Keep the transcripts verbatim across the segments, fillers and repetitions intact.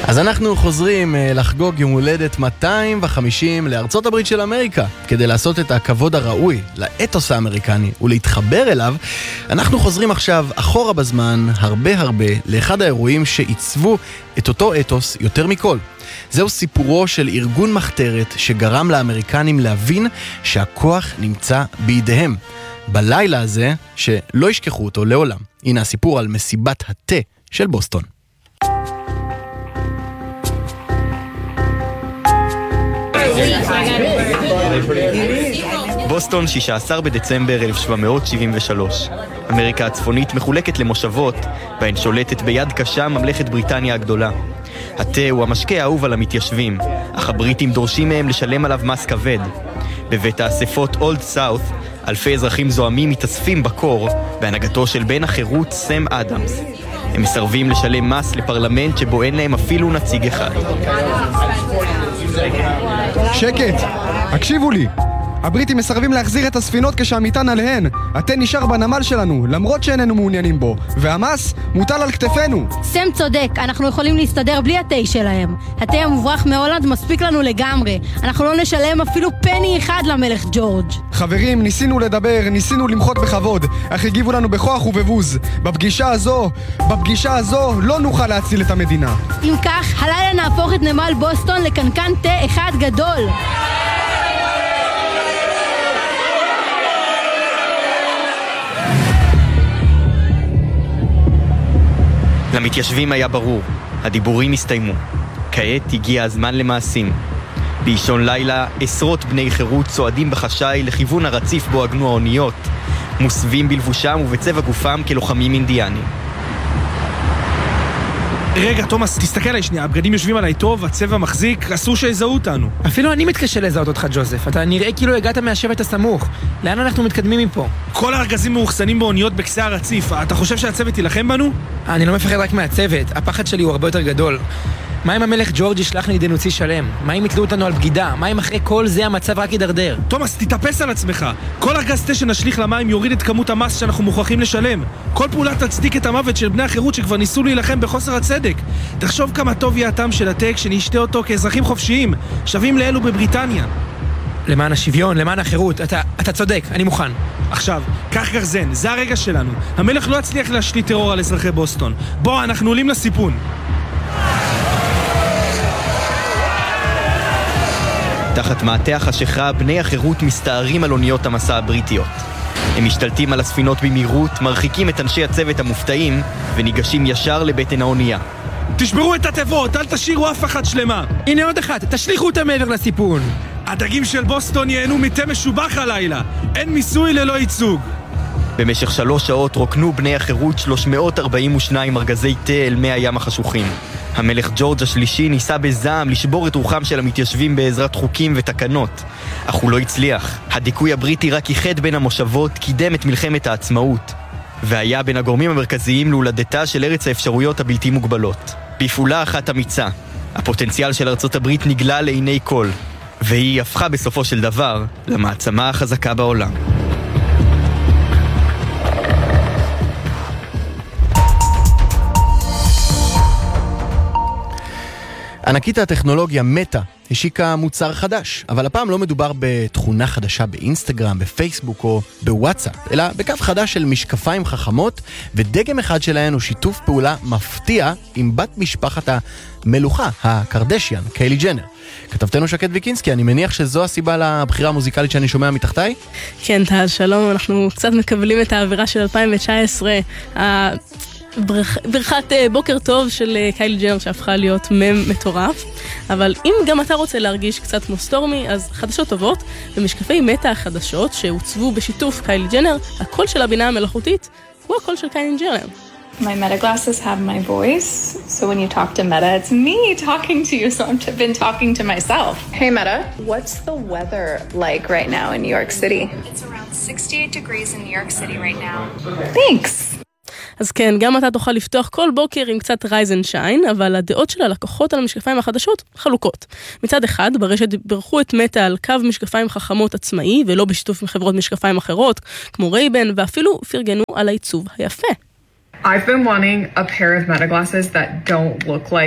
אז אנחנו חוזרים לחגוג יום הולדת מאתיים וחמישים לארצות הברית של אמריקה. כדי לעשות את הכבוד הראוי לאתוס האמריקני ולהתחבר אליו, אנחנו חוזרים עכשיו אחורה בזמן הרבה הרבה לאחד האירועים שעיצבו את אותו אתוס יותר מכל. זהו סיפורו של ארגון מחתרת שגרם לאמריקנים להבין שהכוח נמצא בידיהם. בלילה הזה שלא ישכחו אותו לעולם. הנה הסיפור על מסיבת התה של בוסטון. בוסטון, שישה עשר בדצמבר אלף שבע מאות שבעים ושלוש. אמריקה הצפונית מחולקת למושבות, בהן שולטת ביד קשה ממלכת בריטניה הגדולה. התה הוא המשקה האהוב על המתיישבים, אך הבריטים דורשים מהם לשלם עליו מס כבד. בבית האספות אולד סאות' אלפי אזרחים זועמים מתאספים בקור, בהנהגתו של בן החירות סם אדמס. הם מסרבים לשלם מס לפרלמנט שבו אין להם אפילו נציג אחד. שקט! הקשיבו לי! הבריטים מסרבים להחזיר את הספינות כשהמטען עליהן. התה נשאר בנמל שלנו, למרות שאיננו מעוניינים בו. והמס מוטל על כתפינו. סם צודק, אנחנו יכולים להסתדר בלי התה שלהם. התה המוברח מהולנד מספיק לנו לגמרי. אנחנו לא נשלם אפילו פני אחד למלך ג'ורג'. חברים, ניסינו לדבר, ניסינו למחות בכבוד, אך הגיבו לנו בכוח ובבוז. בפגישה הזו, בפגישה הזו לא נוכל להציל את המדינה. אם כך, הלילה נהפוך את נמל בוסטון לקנקן תה אחד גדול. למתיישבים היה ברור, הדיבורים הסתיימו. כעת הגיע הזמן למעשים. באישון לילה, עשרות בני חירות צועדים בחשאי לכיוון הרציף בו עגנו האוניות, מוסווים בלבושם ובצבע גופם כלוחמים אינדיאנים. רגע, תומאס, תסתכל עליי שנייה, הבגדים יושבים עליי טוב, הצבע מחזיק, אסור שיזהו אותנו. אפילו אני מתקשה לזהות אותך, ג'וזף. אתה נראה כאילו הגעת מהשבט הסמוך. לאן אנחנו מתקדמים מפה? כל הארגזים מאוחסנים באוניות בקצה הרציף. אתה חושב שהצוות ילחם בנו? אני לא מפחד רק מהצוות, הפחד שלי הוא הרבה יותר גדול. מה אם המלך ג'ורג' ישלח נגדנו נוציא שלם? מה אם יתלו אותנו על בגידה? מה אם אחרי כל זה המצב רק יידרדר? תומאס, תתאפס על עצמך. כל ארגז תה שנשליך למים יוריד את כמות המס שאנחנו מוכרחים לשלם. כל פעולה תצדיק את המוות של בני החירות שכבר ניסו להילחם בחוסר הצדק. תחשוב כמה טוב יהיה הטעם של התה כשנשתה אותו כאזרחים חופשיים, שווים לאלו בבריטניה. למען השוויון, למען החירות, אתה, אתה צודק, אני מוכן. עכשיו, קח גרזן, זה הרגע שלנו. המלך לא הצליח להשליט טרור על אזרחי בוסטון. בוא, אנחנו עולים לסיפון. תחת מעטה החשיכה, בני החירות מסתערים על אוניות המסע הבריטיות. הם משתלטים על הספינות במהירות, מרחיקים את אנשי הצוות המופתעים, וניגשים ישר לבטן האונייה. תשברו את התיבות, אל תשאירו אף אחת שלמה. הנה עוד אחת, תשליכו אותה מעבר לסיפון. הדגים של בוסטון ייהנו מתה משובח הלילה. אין מיסוי ללא ייצוג. במשך שלוש שעות רוקנו בני החירות שלוש מאות ארבעים ושתיים ארגזי תה אל מי הים החשוכים. המלך ג'ורג' השלישי ניסה בזעם לשבור את רוחם של המתיישבים בעזרת חוקים ותקנות, אך הוא לא הצליח. הדיכוי הבריטי רק איחד בין המושבות, קידם את מלחמת העצמאות, והיה בין הגורמים המרכזיים להולדתה של ארץ האפשרויות הבלתי מוגבלות. בפעולה אחת אמיצה, הפוטנציאל של ארצות הברית נגלה לעיני כל, והיא הפכה בסופו של דבר למעצמה החזקה בעולם. ענקית הטכנולוגיה מטה השיקה מוצר חדש, אבל הפעם לא מדובר בתכונה חדשה באינסטגרם, בפייסבוק או בוואטסאפ, אלא בקו חדש של משקפיים חכמות, ודגם אחד שלהן הוא שיתוף פעולה מפתיע עם בת משפחת המלוכה, הקרדשיאן, קיילי ג'נר. כתבתנו שקט ויקינסקי, אני מניח שזו הסיבה לבחירה המוזיקלית שאני שומע מתחתיי? כן, טל, שלום, אנחנו קצת מקבלים את האווירה של אלפיים תשע עשרה, ברכת בוקר טוב של קיילי ג'נר שהפכה להיות מם מטורף. אבל אם גם אתה רוצה להרגיש קצת כמו סטורמי, אז חדשות טובות, במשקפי מטה החדשות שהוצבו בשיתוף קיילי ג'נר, הקול של הבינה המלאכותית הוא הקול של קיילי ג'נר. My Meta glasses have my voice, so when you talk to Meta, it's me talking to you, so I've been talking to myself. Hey Meta, what's the weather like right now in New York City? It's around sixty-eight degrees in New York City right now. Thanks. אז כן, גם אתה תוכל לפתוח כל בוקר עם קצת רייז אנד שיין, אבל הדעות של הלקוחות על המשקפיים החדשות חלוקות. מצד אחד, ברשת ברכו את מטה על קו משקפיים חכמות עצמאי, ולא בשיתוף עם חברות משקפיים אחרות, כמו רייבן, ואפילו פרגנו על העיצוב היפה. I've been wanting a pair of Meta glasses that don't look like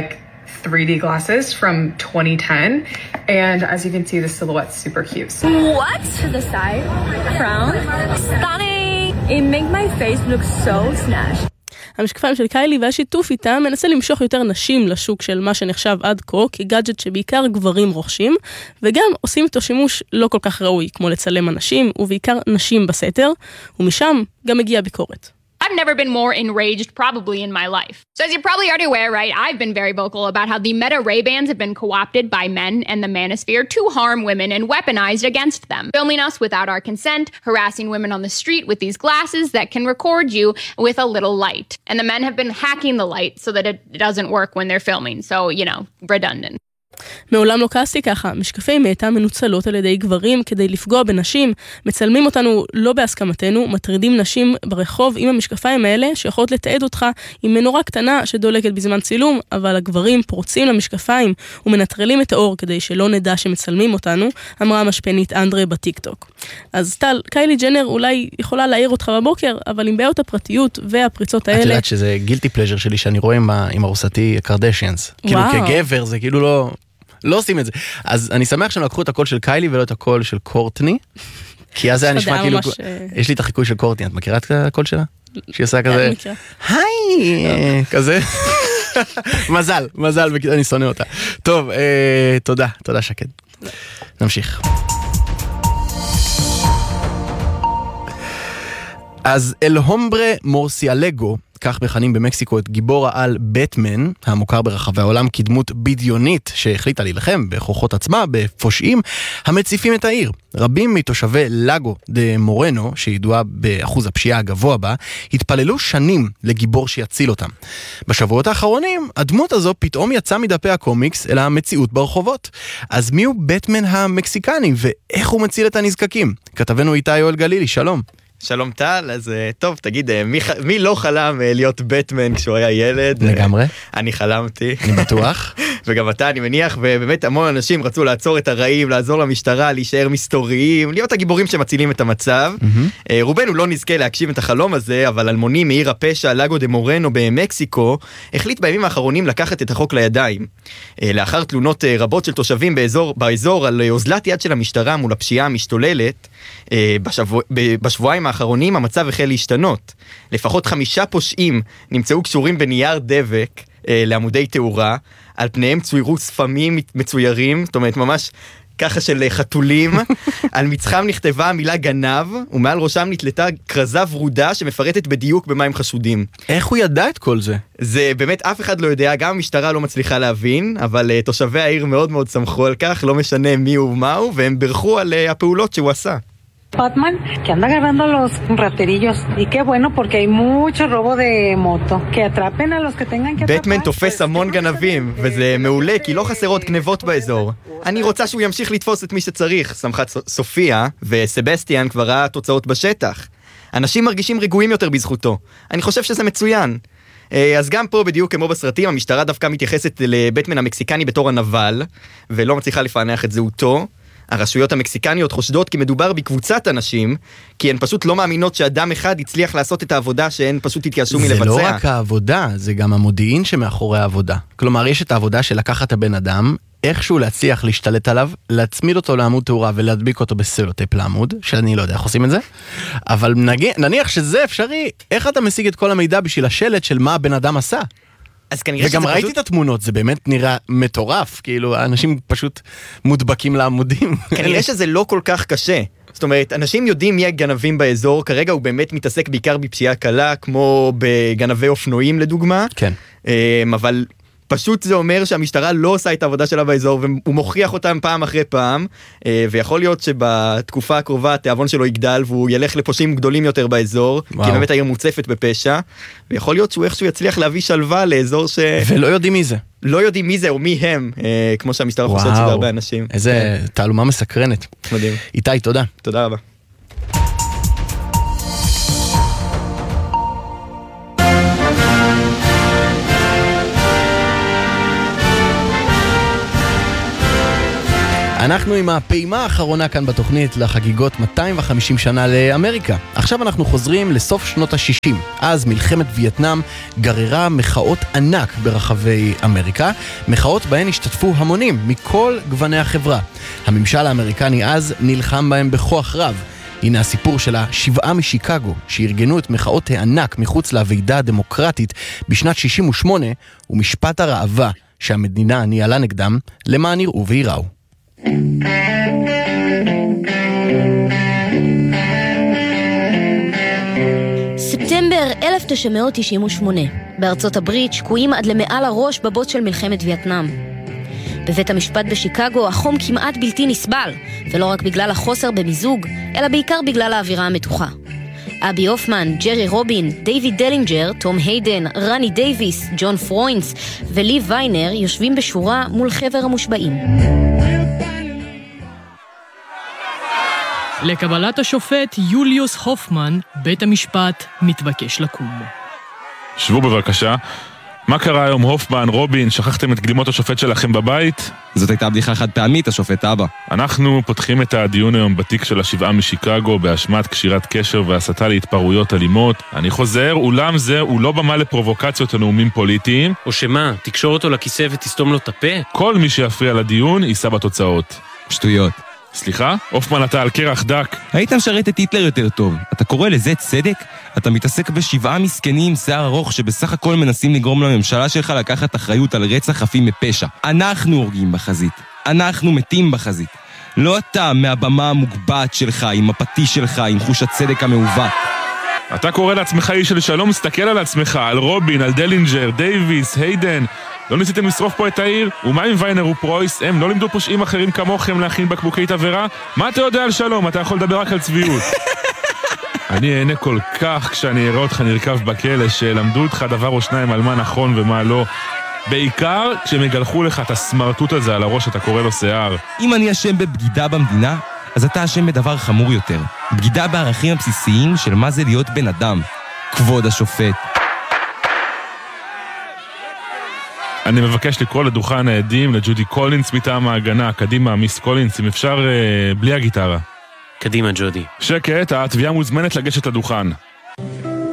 three D glasses from twenty ten, and as you can see, the silhouette's super cute. What? To the side, frown, stunning. It makes my face look so snatched. המשקפיים של קיילי והשיתוף איתה מנסה למשוך יותר נשים לשוק של מה שנחשב עד כה, כגאדג'ט שבעיקר גברים רוכשים, וגם עושים איתו שימוש לא כל כך ראוי, כמו לצלם אנשים, ובעיקר נשים בסתר, ומשם גם הגיעה ביקורת. I've never been more enraged probably in my life. So as you're probably already aware, right, I've been very vocal about how the Meta Ray-Bans have been co-opted by men and the manosphere to harm women and weaponized against them, filming us without our consent, harassing women on the street with these glasses that can record you with a little light. And the men have been hacking the light so that it doesn't work when they're filming. So, you know, redundant. מעולם לא כעסתי ככה, משקפי מטה מנוצלות על ידי גברים כדי לפגוע בנשים, מצלמים אותנו לא בהסכמתנו, מטרידים נשים ברחוב עם המשקפיים האלה שיכולות לתעד אותך עם מנורה קטנה שדולקת בזמן צילום, אבל הגברים פורצים למשקפיים ומנטרלים את האור כדי שלא נדע שמצלמים אותנו, אמרה המשפנית אנדרה בטיקטוק. אז טל, קיילי ג'נר אולי יכולה להעיר אותך בבוקר, אבל עם בעיות הפרטיות והפריצות האלה... את יודעת שזה גילטי פלז'ר שלי שאני רואה עם ארוסתי הקרדשיאנס. כאילו כגבר זה כאילו לא... לא עושים את זה. אז אני שמח שהם לקחו את הקול של קיילי ולא את הקול של קורטני, כי אז זה היה נשמע כאילו... יש לי את החיקוי של קורטני, את מכירה את הקול שלה? שהיא עושה כזה... היי! כזה. מזל, מזל, אני שונא אותה. טוב, תודה, תודה שקד. נמשיך. אז אל הומברה מורסיאלגו, כך מכנים במקסיקו את גיבור העל בטמן, המוכר ברחבי העולם כדמות בדיונית שהחליטה להילחם בכוחות עצמה, בפושעים המציפים את העיר. רבים מתושבי לגו דה מורנו, שידועה באחוז הפשיעה הגבוה בה, התפללו שנים לגיבור שיציל אותם. בשבועות האחרונים, הדמות הזו פתאום יצאה מדפי הקומיקס אל המציאות ברחובות. אז מי הוא בטמן המקסיקני ואיך הוא מציל את הנזקקים? כתבנו איתי יואל גלילי, שלום. שלום טל, אז טוב, תגיד, מי, מי לא חלם להיות בטמן כשהוא היה ילד? לגמרי. אני חלמתי. אני בטוח. וגם אתה, אני מניח, ובאמת המון אנשים רצו לעצור את הרעים, לעזור למשטרה, להישאר מסתוריים, להיות הגיבורים שמצילים את המצב. Mm-hmm. רובנו לא נזכה להגשים את החלום הזה, אבל אלמוני מעיר הפשע לגו דה מורנו במקסיקו, החליט בימים האחרונים לקחת את החוק לידיים. לאחר תלונות רבות של תושבים באזור, באזור על אוזלת יד של המשטרה מול הפשיעה המשתוללת, בשבוע, בשבועיים האחרונים המצב החל להשתנות. לפחות חמישה פושעים נמצאו קשורים בנייר דבק אה, לעמודי תאורה, על פניהם צוירו ספמים מצוירים, זאת אומרת ממש ככה של חתולים, על מצחם נכתבה המילה גנב, ומעל ראשם נתלתה קרזה ורודה שמפרטת בדיוק במה הם חשודים. איך הוא ידע את כל זה? זה באמת אף אחד לא יודע, גם המשטרה לא מצליחה להבין, אבל uh, תושבי העיר מאוד מאוד שמחו על כך, לא משנה מי הוא ומה הוא, והם ברכו על uh, הפעולות שהוא עשה. Batman, que anda agarrando a los raterillos. Y qué bueno, porque hay mucho robo de moto. Que atrapen a los que tengan que atrapar. בטמן תופס המון גנבים, וזה מעולה, כי לא חסרות גנבות באזור. אני רוצה שהוא ימשיך לתפוס את מי שצריך, שמחת סופיה, וסבסטיאן כבר ראה תוצאות בשטח. אנשים מרגישים רגועים יותר בזכותו. אני חושב שזה מצוין. אז גם פה בדיוק כמו בסרטים, המשטרה דווקא מתייחסת לבטמן המקסיקני בתור הנבל, ולא מצליחה לפענח את זהותו. הרשויות המקסיקניות חושדות כי מדובר בקבוצת אנשים, כי הן פשוט לא מאמינות שאדם אחד יצליח לעשות את העבודה שהן פשוט התייאשו מלבצע. זה לא רק העבודה, זה גם המודיעין שמאחורי העבודה. כלומר, יש את העבודה של לקחת את הבן אדם, איכשהו להצליח להשתלט עליו, להצמיד אותו לעמוד תאורה ולהדביק אותו בסלוטייפ לעמוד, שאני לא יודע איך עושים את זה, אבל נגיע, נניח שזה אפשרי, איך אתה משיג את כל המידע בשביל השלט של מה הבן אדם עשה? וגם ראיתי פשוט... את התמונות, זה באמת נראה מטורף, כאילו האנשים פשוט מודבקים לעמודים. כנראה שזה לא כל כך קשה. זאת אומרת, אנשים יודעים מי הגנבים באזור, כרגע הוא באמת מתעסק בעיקר בפשיעה קלה, כמו בגנבי אופנועים לדוגמה. כן. אבל פשוט זה אומר שהמשטרה לא עושה את העבודה שלה באזור, והוא מוכיח אותם פעם אחרי פעם, ויכול להיות שבתקופה הקרובה התיאבון שלו יגדל, והוא ילך לפושעים גדולים יותר באזור, וואו. כי באמת העיר מוצפת בפשע, ויכול להיות שהוא איכשהו יצליח להביא שלווה לאזור ש... ולא יודעים מי זה. לא יודעים מי זה או מי הם, כמו שהמשטרה חושבת שזה הרבה אנשים. איזה תעלומה מסקרנת. מדהים. איתי, תודה. תודה רבה. אנחנו עם הפעימה האחרונה כאן בתוכנית לחגיגות מאתיים וחמישים שנה לאמריקה. עכשיו אנחנו חוזרים לסוף שנות ה-שישים. אז מלחמת וייטנאם גררה מחאות ענק ברחבי אמריקה, מחאות בהן השתתפו המונים מכל גווני החברה. הממשל האמריקני אז נלחם בהם בכוח רב. הנה הסיפור של השבעה משיקגו, שארגנו את מחאות הענק מחוץ לוועידה הדמוקרטית בשנת שישים ושמונה, ומשפט הרעבה שהמדינה ניהלה נגדם למען יראו ויראו. ספטמבר אלף תשע מאות תשעים ושמונה. בארצות הברית שקועים עד למעל הראש בבוץ של מלחמת וייטנאם. בבית המשפט בשיקגו החום כמעט בלתי נסבל, ולא רק בגלל החוסר במיזוג, אלא בעיקר בגלל האווירה המתוחה. אבי הופמן, ג'רי רובין, דיוויד דלינג'ר, תום היידן, רני דייביס, ג'ון פרוינס ולי ויינר יושבים בשורה מול חבר המושבעים. לקבלת השופט יוליוס הופמן, בית המשפט מתבקש לקום. שבו בבקשה. מה קרה היום, הופמן, רובין? שכחתם את גלימות השופט שלכם בבית? זאת הייתה בדיחה חד פעמית, השופט אבא. אנחנו פותחים את הדיון היום בתיק של השבעה משיקגו באשמת קשירת קשר והסתה להתפרעויות אלימות. אני חוזר, אולם זה הוא לא במה לפרובוקציות ונאומים פוליטיים. או שמה, תקשור אותו לכיסא ותסתום לו את הפה? כל מי שיפריע לדיון יישא בתוצאות. שטויות. סליחה? הופמן, אתה על קרח דק. היית משרת את היטלר יותר טוב. אתה קורא לזה צדק? אתה מתעסק בשבעה מסכנים עם שיער ארוך שבסך הכל מנסים לגרום לממשלה שלך לקחת אחריות על רצח חפים מפשע. אנחנו הורגים בחזית. אנחנו מתים בחזית. לא אתה מהבמה המוגבעת שלך, עם הפטיש שלך, עם חוש הצדק המעוות. אתה קורא לעצמך איש של שלום, מסתכל על עצמך, על רובין, על דלינג'ר, דייביס, היידן. לא ניסיתם לשרוף פה את העיר? ומה עם ויינר ופרויס? הם לא לימדו פושעים אחרים כמוכם להכין בקבוקי תבערה? מה אתה יודע על שלום? אתה יכול לדבר רק על צביעות. אני אענה כל כך כשאני אראה אותך נרכב בכלא, שלמדו אותך דבר או שניים על מה נכון ומה לא. בעיקר כשמגלחו לך את הסמרטוט הזה על הראש, אתה קורא לו שיער. אם אני אשם בבגידה במדינה, אז אתה אשם בדבר חמור יותר. בגידה בערכים הבסיסיים של מה זה להיות בן אדם. כבוד השופט. אני מבקש לקרוא לדוכן העדים לג'ודי קולינס מטעם ההגנה. קדימה, מיס קולינס, אם אפשר אה, בלי הגיטרה. קדימה, ג'ודי. שקט, התביעה מוזמנת לגשת לדוכן.